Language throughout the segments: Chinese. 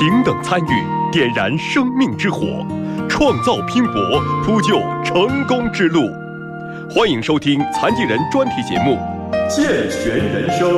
平等参与，点燃生命之火，创造拼搏，铺就成功之路。欢迎收听残疾人专题节目《健全人生》。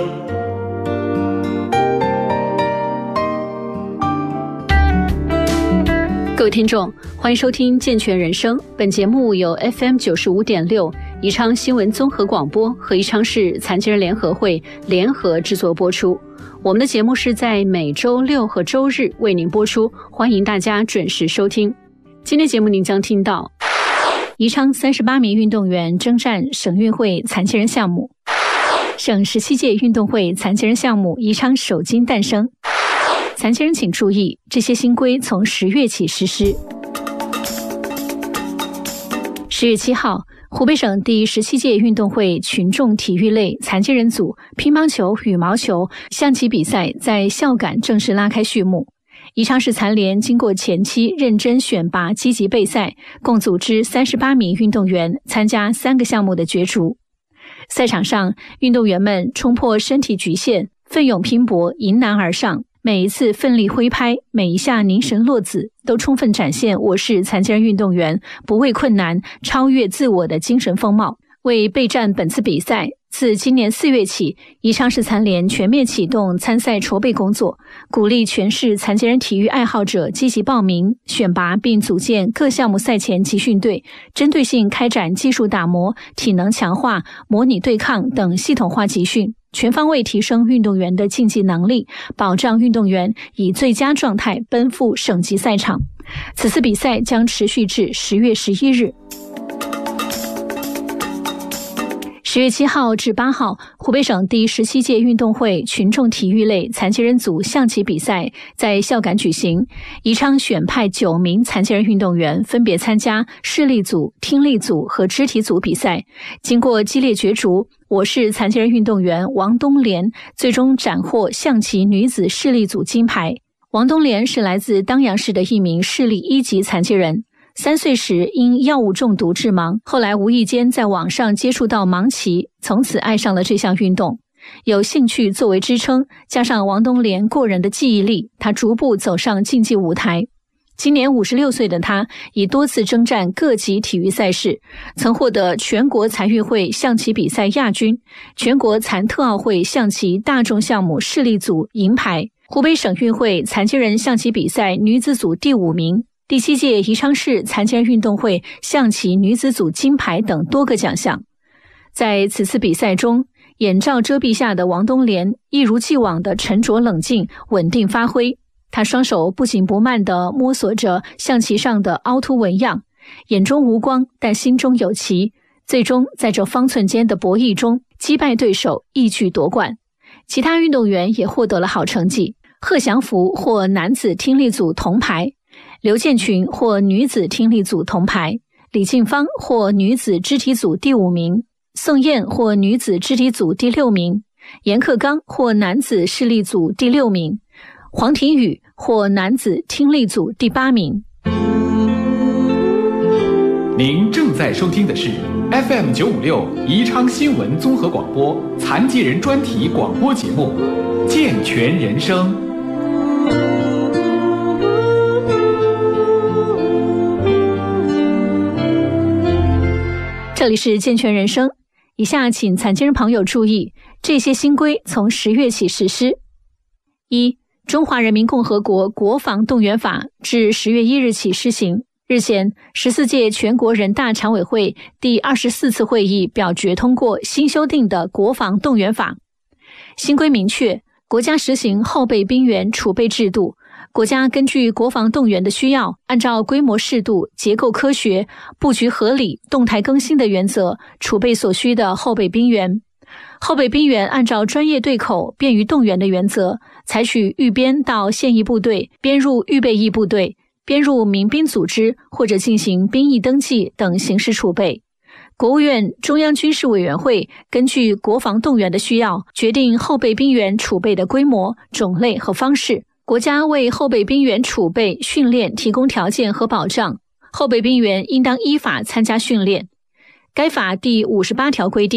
各位听众，欢迎收听《健全人生》。本节目由 FM 95.6宜昌新闻综合广播和宜昌市残疾人联合会联合制作播出。我们的节目是在每周六和周日为您播出，欢迎大家准时收听。今天节目您将听到宜昌38名运动员征战省运会残疾人项目，省17届运动会残疾人项目宜昌首金诞生。残疾人请注意，这些新规从10月起实施。10月7号，湖北省第17届运动会群众体育类残疾人组乒乓球、羽毛球、象棋比赛在孝感正式拉开序幕。宜昌市残联经过前期认真选拔、积极备赛，共组织38名运动员参加3个项目的角逐。赛场上，运动员们冲破身体局限，奋勇拼搏，迎难而上。每一次奋力挥拍，每一下凝神落子，都充分展现我市残疾人运动员不畏困难、超越自我的精神风貌。为备战本次比赛，自今年4月起，宜昌市残联全面启动参赛筹备工作，鼓励全市残疾人体育爱好者积极报名、选拔并组建各项目赛前集训队，针对性开展技术打磨、体能强化、模拟对抗等系统化集训，全方位提升运动员的竞技能力，保障运动员以最佳状态奔赴省级赛场。此次比赛将持续至10月11日。10月7号至8号，湖北省第17届运动会群众体育类残疾人组象棋比赛在孝感举行。宜昌选派9名残疾人运动员分别参加视力组、听力组和肢体组比赛。经过激烈角逐，我市残疾人运动员王冬莲最终斩获象棋女子视力组金牌。王冬莲是来自当阳市的一名视力1级残疾人。3岁时因药物中毒致盲，后来无意间在网上接触到盲棋，从此爱上了这项运动。有兴趣作为支撑，加上王冬莲过人的记忆力，他逐步走上竞技舞台。今年56岁的他，已多次征战各级体育赛事，曾获得全国残运会象棋比赛亚军、全国残特奥会象棋大众项目视力组银牌、湖北省运会残疾人象棋比赛女子组第5名、第7届宜昌市残疾人运动会象棋女子组金牌等多个奖项。在此次比赛中，眼罩遮蔽下的王冬莲一如既往的沉着冷静、稳定发挥。他双手不紧不慢地摸索着象棋上的凹凸纹样，眼中无光，但心中有棋。最终在这方寸间的博弈中击败对手，一举夺冠。其他运动员也获得了好成绩。贺祥福获男子听力组铜牌，刘建群获女子听力组铜牌，李静芳获女子肢体组第5名，宋燕获女子肢体组第6名，严克刚获男子视力组第6名，黄廷宇获男子听力组第8名。 您正在收听的是 FM 956宜昌新闻综合广播残疾人专题广播节目《健全人生》。 这里是健全人生，以下请残疾人朋友注意，这些新规从10月起实施。1、中华人民共和国国防动员法至10月1日起施行。日前，14届全国人大常委会第24次会议表决通过新修订的国防动员法。新规明确，国家实行后备兵员储备制度，国家根据国防动员的需要，按照规模适度、结构科学、布局合理、动态更新的原则，储备所需的后备兵员。后备兵员按照专业对口、便于动员的原则，采取预编到现役部队、编入预备役部队、编入民兵组织或者进行兵役登记等形式储备。国务院中央军事委员会根据国防动员的需要，决定后备兵员储备的规模、种类和方式。国家为后备兵员储备、训练提供条件和保障，后备兵员应当依法参加训练。该法第58条规定，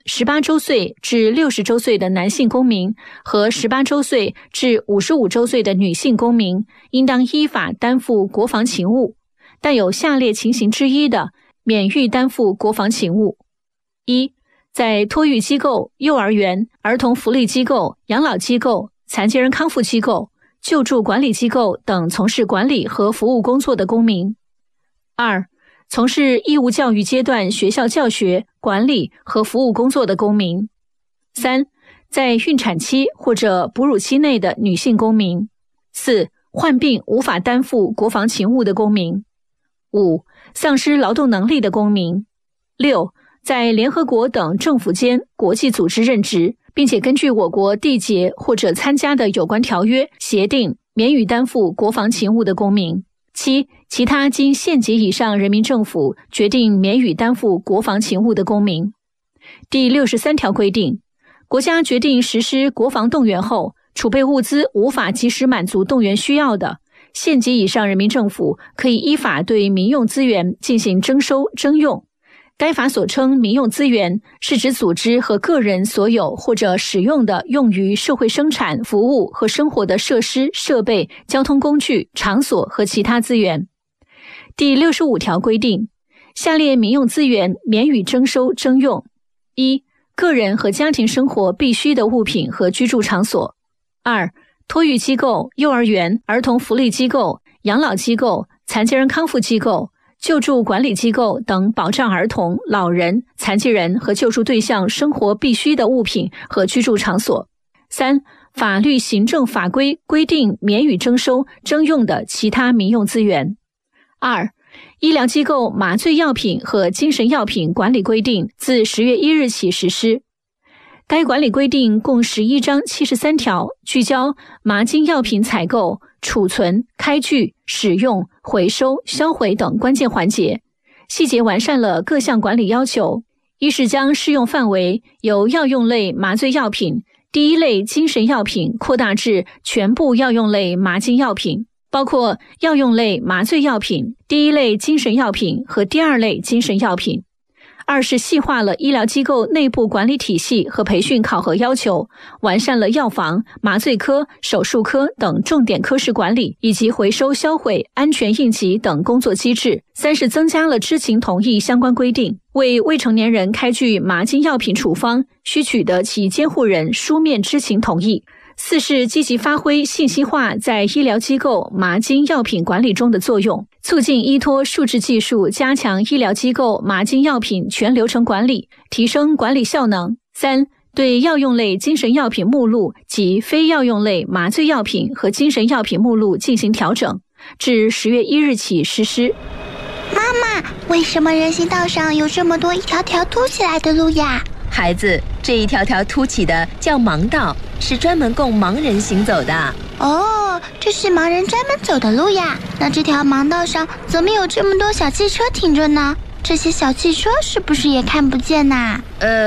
18周岁至60周岁的男性公民和18周岁至55周岁的女性公民，应当依法担负国防勤务，但有下列情形之一的，免予担负国防勤务：一、在托育机构、幼儿园、儿童福利机构、养老机构、残疾人康复机构、救助管理机构等从事管理和服务工作的公民；二、从事义务教育阶段学校教学、管理和服务工作的公民；三、在孕产期或者哺乳期内的女性公民；四、患病无法担负国防勤务的公民；五、丧失劳动能力的公民；六、在联合国等政府间国际组织任职，并且根据我国缔结或者参加的有关条约、协定，免予担负国防勤务的公民；七、其他经县级以上人民政府决定免予担负国防勤务的公民。第63条规定，国家决定实施国防动员后，储备物资无法及时满足动员需要的，县级以上人民政府可以依法对民用资源进行征收征用。该法所称民用资源，是指组织和个人所有或者使用的用于社会生产、服务和生活的设施、设备、交通工具、场所和其他资源。第65条规定，下列民用资源免予征收征用：一、个人和家庭生活必需的物品和居住场所；二、托育机构、幼儿园、儿童福利机构、养老机构、残疾人康复机构、救助管理机构等保障儿童、老人、残疾人和救助对象生活必需的物品和居住场所；三、法律行政法规规定免予征收征用的其他民用资源；二、医疗机构麻醉药品和精神药品管理规定自10月1日起实施。该管理规定共11章73条，聚焦麻精药品采购、储存、开具、使用、回收、销毁等关键环节，细节完善了各项管理要求。一是将适用范围由药用类麻醉药品、第一类精神药品扩大至全部药用类麻精药品，包括药用类麻醉药品、第一类精神药品和第二类精神药品。二是细化了医疗机构内部管理体系和培训考核要求，完善了药房、麻醉科、手术科等重点科室管理以及回收销毁、安全应急等工作机制。三是增加了知情同意相关规定，为未成年人开具麻精药品处方，需取得其监护人书面知情同意。四是积极发挥信息化在医疗机构麻精药品管理中的作用，促进依托数字技术加强医疗机构麻精药品全流程管理，提升管理效能。三、对药用类精神药品目录及非药用类麻醉药品和精神药品目录进行调整，至10月1日起实施。 妈妈，为什么人行道上有这么多一条条凸起来的路呀？ 孩子，这一条条凸起的叫盲道，是专门供盲人行走的。 哦，这是盲人专门走的路呀。那这条盲道上怎么有这么多小汽车停着呢？这些小汽车是不是也看不见呐？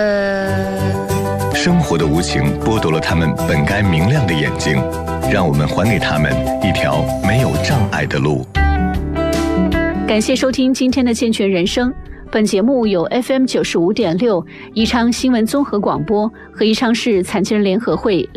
生活的无情剥夺了他们本该明亮的眼睛，让我们还给他们一条没有障碍的路。 感谢收听今天的健全人生。本节目由 FM 95.6 宜昌新闻综合广播和宜昌市残疾人联合会